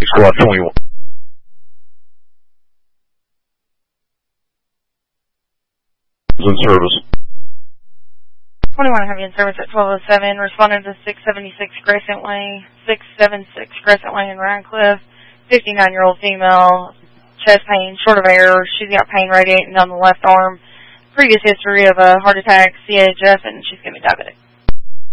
Squad 21. In service. 21 heavy in service at 1207. Responded to 676 Crescent Way, 676 Crescent Way in Ryan Cliff. 59-year-old female, chest pain, short of air. She's got pain radiating down the left arm. Previous history of a heart attack, CHF, and she's going to be diabetic.